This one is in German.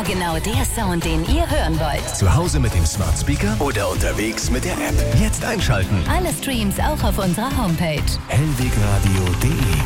Genau der Sound, den ihr hören wollt. Zu Hause mit dem Smart Speaker oder unterwegs mit der App. Jetzt einschalten. Alle Streams auch auf unserer Homepage. hellwegradio.de